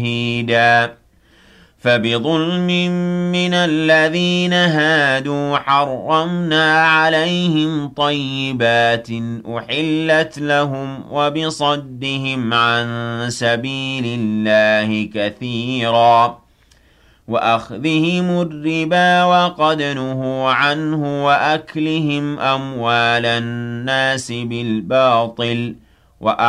شهيدا فبظلم من الذين هادوا حرمنا عليهم طيبات أحلت لهم وبصدهم عن سبيل الله كثيرا وأخذهم الربا وقد نهوا عنه وأكلهم أموال الناس بالباطل